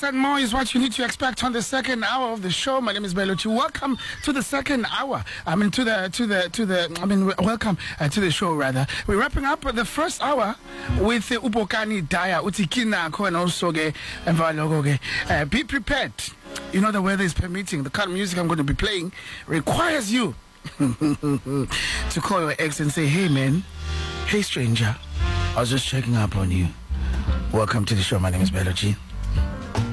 and more is what you need to expect on the second hour of the show. My name is Belucci. Welcome to the second hour. Welcome to the show rather. We're wrapping up the first hour with Upokani Daya Utikina and also be prepared. You know the weather is permitting. The kind of music I'm going to be playing requires you to call your ex and say, "Hey man, hey stranger, I was just checking up on you." Welcome to the show. My name is Belucci.